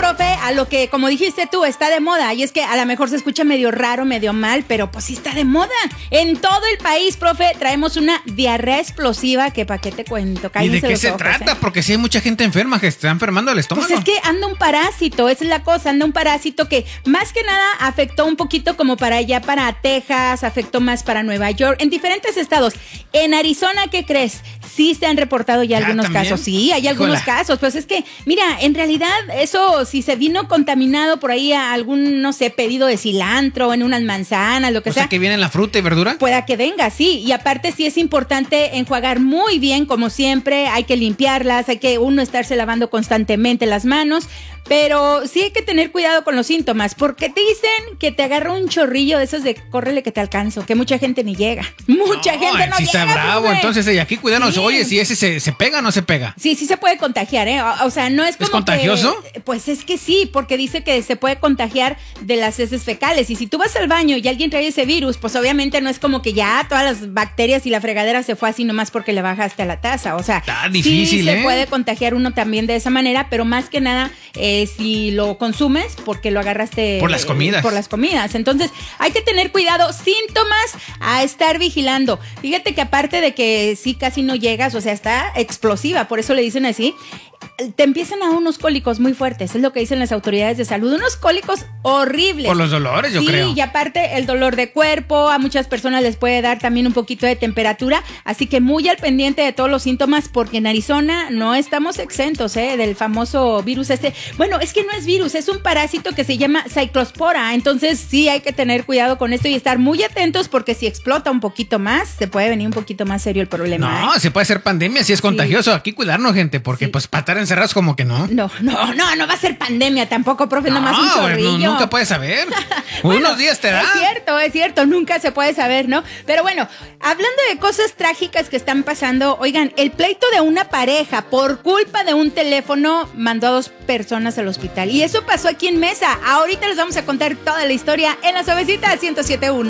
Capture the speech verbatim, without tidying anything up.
profe, a lo que, como dijiste tú, está de moda. Y es que a lo mejor se escucha medio raro, medio mal, pero pues sí está de moda. En todo el país, profe, traemos una diarrea explosiva que pa' qué te cuento. ¿Y de qué los se ojos, trata? ¿eh? Porque sí hay mucha gente enferma que está enfermando el estómago. Pues es que anda un parásito, esa es la cosa, anda un parásito que más que nada afectó un poquito como para allá, para Texas, afectó más para Nueva York, en diferentes estados. En Arizona, ¿qué crees? Sí se han reportado ya, ya algunos ¿también? casos. Sí, hay algunos Híjola. casos. Pues es que, mira, en realidad eso, si se vino contaminado por ahí a algún, no sé, pedido de cilantro, en unas manzanas, lo que o sea. O sea, que viene la fruta y verdura. Pueda que venga, sí. Y aparte sí es importante enjuagar muy bien, como siempre. Hay que limpiarlas, hay que uno estarse lavando constantemente las manos. Pero sí hay que tener cuidado con los síntomas, porque te dicen que te agarra un chorrillo de esos de córrele que te alcanzo, que mucha gente ni llega. Mucha no, gente no sí llega. Está bravo, pues, entonces y aquí cuidarnos. Sí. Oye, si ese se, se pega o no se pega. Sí, sí se puede contagiar, ¿eh? O, o sea, no es como ¿Es contagioso? Que, pues es que sí, porque dice que se puede contagiar de las heces fecales. Y si tú vas al baño y alguien trae ese virus, pues obviamente no es como que ya todas las bacterias y la fregadera se fue así nomás porque le bajaste a la taza. O sea, está difícil, sí ¿eh? se puede contagiar uno también de esa manera, pero más que nada, eh, si lo consumes porque lo agarraste por las comidas. Eh, por las comidas. Entonces, hay que tener cuidado. Síntomas a estar vigilando. Fíjate que aparte de que sí casi no llegas, o sea, está explosiva, por eso le dicen así. Te empiezan a dar unos cólicos muy fuertes, es lo que dicen las autoridades de salud, unos cólicos horribles. Por los dolores, yo sí, creo. Sí, y aparte el dolor de cuerpo, a muchas personas les puede dar también un poquito de temperatura, así que muy al pendiente de todos los síntomas, porque en Arizona no estamos exentos, ¿eh? Del famoso virus este. Bueno, es que no es virus, es un parásito que se llama Cyclospora, entonces sí hay que tener cuidado con esto y estar muy atentos, porque si explota un poquito más, se puede venir un poquito más serio el problema. No, ¿eh? se puede hacer pandemia, si es contagioso. Sí. Aquí cuidarnos, gente, porque sí. pues para estar encerrados como que no. No, no, no, no va a ser pandemia tampoco, profe, no, nomás un chorrillo. No, nunca puedes saber. Bueno, unos días te da. Es cierto, es cierto, nunca se puede saber, ¿no? Pero bueno, hablando de cosas trágicas que están pasando, oigan, el pleito de una pareja por culpa de un teléfono mandó a dos personas al hospital. Y eso pasó aquí en Mesa. Ahorita les vamos a contar toda la historia en La Suavecita ciento siete punto uno.